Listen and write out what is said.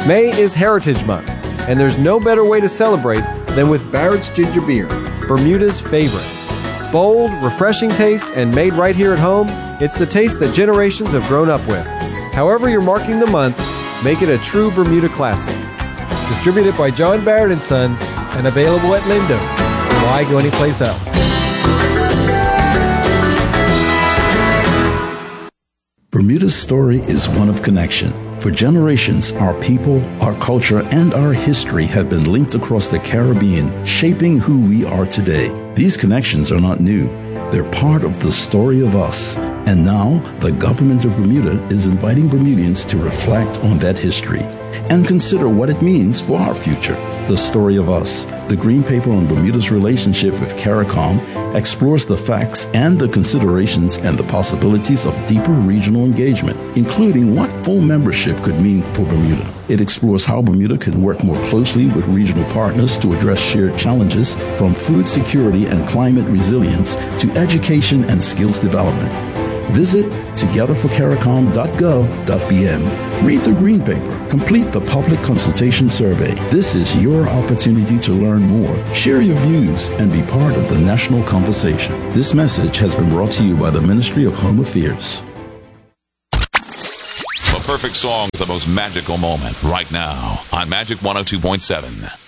May is Heritage Month, and there's no better way to celebrate than with Barrett's Ginger Beer, Bermuda's favorite. Bold, refreshing taste, and made right here at home, it's the taste that generations have grown up with. However you're marking the month, make it a true Bermuda classic. Distributed by John Barrett & Sons and available at Lindo's. Why go anyplace else? Bermuda's story is one of connection. For generations, our people, our culture, and our history have been linked across the Caribbean, shaping who we are today. These connections are not new. They're part of the story of us. And now, the government of Bermuda is inviting Bermudians to reflect on that history and consider what it means for our future. The Story of Us, the green paper on Bermuda's relationship with CARICOM, explores the facts and the considerations and the possibilities of deeper regional engagement, including what full membership could mean for Bermuda. It explores how Bermuda can work more closely with regional partners to address shared challenges, from food security and climate resilience to education and skills development. Visit togetherforcaricom.gov.bm. Read the green paper. Complete the public consultation survey. This is your opportunity to learn more, share your views, and be part of the national conversation. This message has been brought to you by the Ministry of Home Affairs. The perfect song, the most magical moment, right now on Magic 102.7.